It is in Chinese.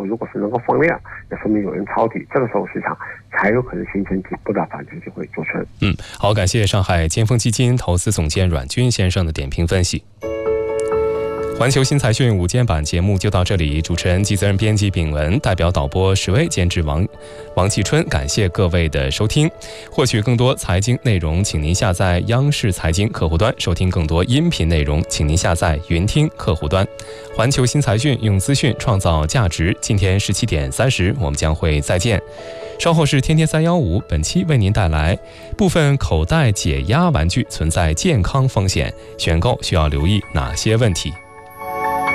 物如果是能够放量，那说明有人抄底，这个时候市场才有可能形成底部的反弹机会做成。 好，感谢上海尖峰基金投资总监阮军先生的点评分析。环球新财讯午间版节目就到这里，主持人及责任编辑秉文，代表导播史威，监制王继春，感谢各位的收听。获取更多财经内容，请您下载央视财经客户端，收听更多音频内容，请您下载云听客户端。环球新财讯，用资讯创造价值。今天17点30，我们将会再见。稍后是天天315，本期为您带来部分口袋解压玩具存在健康风险，选购需要留意哪些问题。